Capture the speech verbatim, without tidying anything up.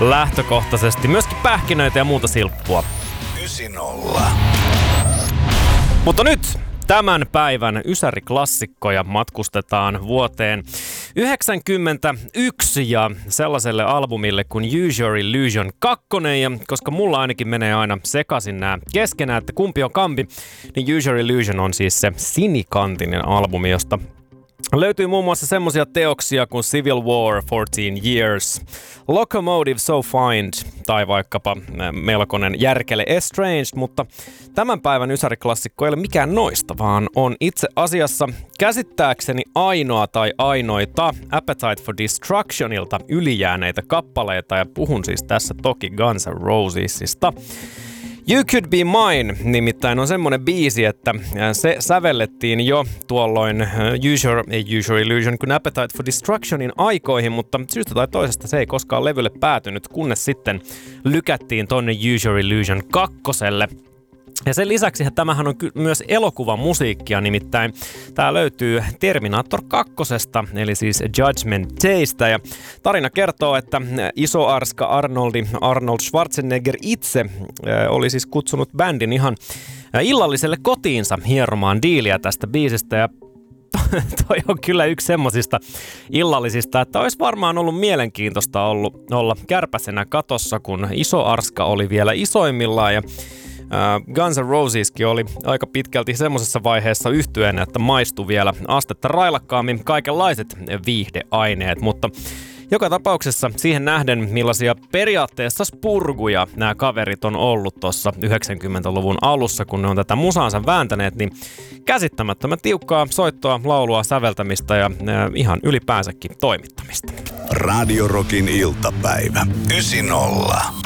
lähtökohtaisesti. Myöskin pähkinöitä ja muuta silppua. yhdeksänkymmentä. Mutta nyt tämän päivän ysäriklassikkoja matkustetaan vuoteen yhdeksänkymmentäyksi ja sellaiselle albumille kuin Use Your Illusion kaksi. Ja koska mulla ainakin menee aina sekaisin nämä keskenään, että kumpi on kampi, niin Use Your Illusion on siis se sinikantinen albumi, josta löytyy muun muassa semmosia teoksia kuin Civil War, fourteen years, Locomotive So Fine tai vaikkapa melkoinen järkele Estranged, mutta tämän päivän ysäriklassikko ei ole mikään noista, vaan on itse asiassa käsittääkseni ainoa tai ainoita Appetite for Destructionilta ylijääneitä kappaleita, ja puhun siis tässä toki Guns N' Rosesista. You Could Be Mine nimittäin on semmonen biisi, että se sävellettiin jo tuolloin Use Your, ei Use Your Illusion, kun Appetite for Destructionin aikoihin, mutta syystä tai toisesta se ei koskaan levylle päätynyt, kunnes sitten lykättiin tonne Use Your Illusion kakkoselle. Ja sen lisäksi tämähän on ky- myös elokuvan musiikkia, nimittäin tää löytyy Terminator kakkosesta, eli siis Judgment Daystä. Ja tarina kertoo, että iso arska Arnoldi, Arnold Schwarzenegger itse äh, oli siis kutsunut bändin ihan äh, illalliselle kotiinsa hieromaan diiliä tästä biisistä. Ja toi on kyllä yksi semmosista illallisista, että olisi varmaan ollut mielenkiintoista ollut olla kärpäsenä katossa, kun iso arska oli vielä isoimmillaan. Ja Uh, Guns N' Roseskin oli aika pitkälti semmoisessa vaiheessa yhtyeenä, että maistui vielä astetta railakkaammin kaikenlaiset viihdeaineet, mutta joka tapauksessa siihen nähden, millaisia periaatteessa spurguja nämä kaverit on ollut tuossa yhdeksänkymmentäluvun alussa, kun ne on tätä musaansa vääntäneet, niin käsittämättömän tiukkaa soittoa, laulua, säveltämistä ja äh, ihan ylipäänsäkin toimittamista. Radio Rockin iltapäivä. yhdeksänkymmentä.